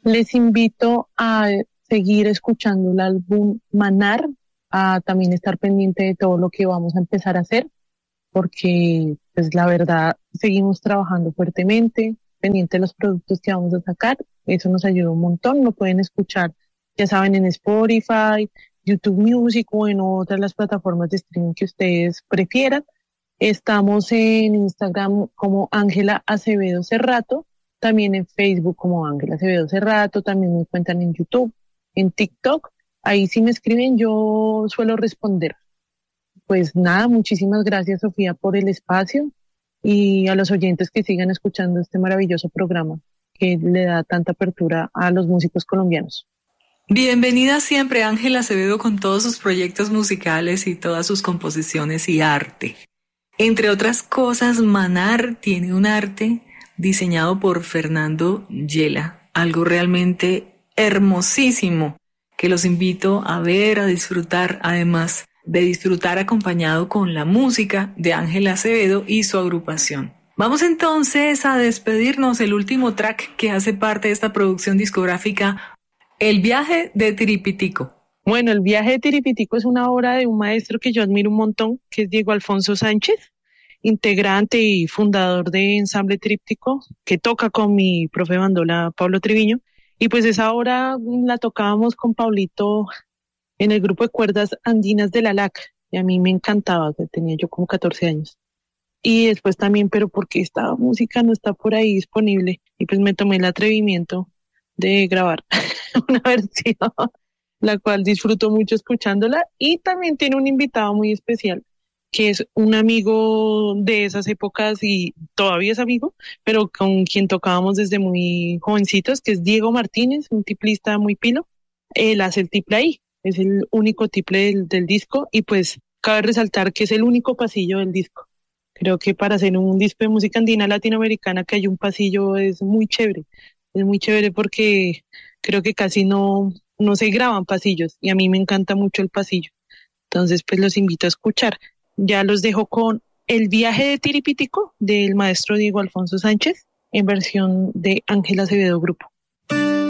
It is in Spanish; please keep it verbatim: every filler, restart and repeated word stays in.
Les invito a seguir escuchando el álbum Manar, a también estar pendiente de todo lo que vamos a empezar a hacer, porque pues la verdad seguimos trabajando fuertemente, pendiente de los productos que vamos a sacar. Eso nos ayuda un montón. Lo pueden escuchar, ya saben, en Spotify, YouTube Music o en otras las plataformas de streaming que ustedes prefieran. Estamos en Instagram como Ángela Acevedo Cerrato, también en Facebook como Ángela Acevedo Cerrato, también me encuentran en YouTube, en TikTok. Ahí si me escriben yo suelo responder. Pues nada, muchísimas gracias, Sofía, por el espacio y a los oyentes que sigan escuchando este maravilloso programa que le da tanta apertura a los músicos colombianos. Bienvenida siempre, Ángela Acevedo, con todos sus proyectos musicales y todas sus composiciones y arte. Entre otras cosas, Manar tiene un arte diseñado por Fernando Yela, algo realmente hermosísimo que los invito a ver, a disfrutar, además de disfrutar acompañado con la música de Ángela Acevedo y su agrupación. Vamos entonces a despedirnos. El último track que hace parte de esta producción discográfica, El viaje de Tiripitico. Bueno, El viaje de Tiripitico es una obra de un maestro que yo admiro un montón, que es Diego Alfonso Sánchez, integrante y fundador de Ensamble Tríptico, que toca con mi profe bandola Pablo Triviño. Y pues esa obra la tocábamos con Pablito en el grupo de cuerdas andinas de la L A C, y a mí me encantaba, que tenía yo como catorce años. Y después también, pero porque esta música no está por ahí disponible, y pues me tomé el atrevimiento de grabar una versión, la cual disfruto mucho escuchándola, y también tiene un invitado muy especial, que es un amigo de esas épocas y todavía es amigo, pero con quien tocábamos desde muy jovencitos, que es Diego Martínez, un tiplista muy pilo. Él hace el tiple ahí. Es el único tiple del, del disco y pues cabe resaltar que es el único pasillo del disco. Creo que para hacer un disco de música andina latinoamericana que haya un pasillo es muy chévere. Es muy chévere porque creo que casi no, no se graban pasillos y a mí me encanta mucho el pasillo. Entonces pues los invito a escuchar. Ya los dejo con El viaje de Tiripitico del maestro Diego Alfonso Sánchez en versión de Ángela Acevedo Grupo.